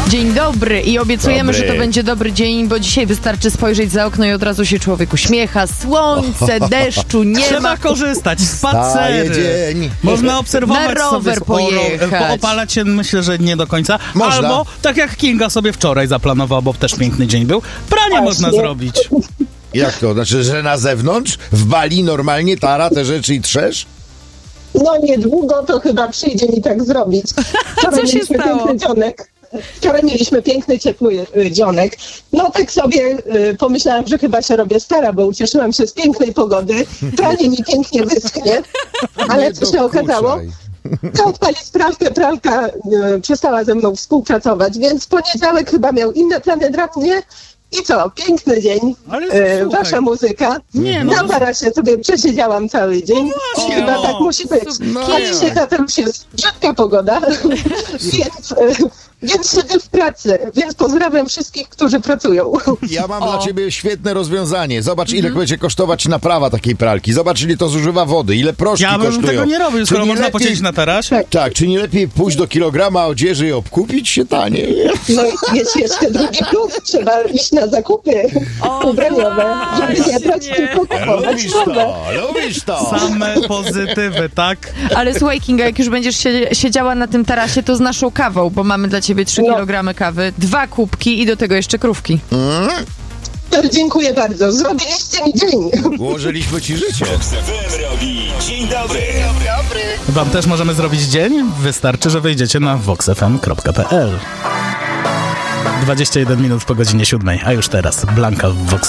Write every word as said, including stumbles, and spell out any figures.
Dzień dobry i obiecujemy, Dobry. że to będzie dobry dzień, bo dzisiaj wystarczy spojrzeć za okno i od razu się człowiek uśmiecha. Słońce, deszczu nie Trzeba ma. korzystać, Staje spacery. dzień. Można obserwować Na rower sobie, pojechać. Poopalać się myślę, że nie do końca. Można. Albo, tak jak Kinga sobie wczoraj zaplanowała, bo też piękny dzień był, pranie Właśnie. można zrobić. Jak to? Znaczy, że na zewnątrz? W Bali normalnie tara te rzeczy i trzesz? No niedługo to chyba przyjdzie mi tak zrobić. Wczoraj Co się mieliśmy stało? piękny dzionek. Wczoraj mieliśmy piękny, ciepły y, dzionek. No tak sobie y, pomyślałam, że chyba się robię stara, bo ucieszyłam się z pięknej pogody. Pranie mi pięknie wyschnie. Ale Nie co się okazało? dokuczaj. Chcę odpalić pralkę, pralka y, przestała ze mną współpracować, więc poniedziałek chyba miał inne plany dla mnie. I co? Piękny dzień, Ale e, słuchaj. wasza muzyka. Nie, no Na to- tarasie sobie przesiedziałam cały dzień. właśnie, Chyba no. tak musi być. No. A dzisiaj na tym już jest brzydka pogoda, więc, e, więc siedzę w pracy. Więc pozdrawiam wszystkich, którzy pracują. Ja mam O. dla ciebie świetne rozwiązanie. Zobacz, ile będzie kosztować naprawa takiej pralki. Zobacz, ile to zużywa wody, ile proszki Ja bym kosztują. tego nie robił, Czy skoro nie można lepiej- posiedzieć na tarasie. Tak. Tak, czy nie lepiej pójść do kilograma odzieży i obkupić się taniej? No i jest jeszcze drugi plus. Trzeba iść na zakupy ubraniowe, żeby nie brać, tylko kupować Lubisz nowe. to, lubisz to. Same pozytywy, tak? Ale słuchaj, Kinga, jak już będziesz sie- siedziała na tym tarasie, to z naszą kawą, bo mamy dla ciebie trzy No. kilogramy kawy, dwa kubki i do tego jeszcze krówki. Dziękuję bardzo. Zrobiliście mi dzień. Ułożyliśmy ci życie. F M robi dzień dobry. Wam też możemy zrobić dzień? Wystarczy, że wejdziecie na vox f m kropka p l. dwadzieścia jeden minut po godzinie siódmej, a już teraz Blanka w Vox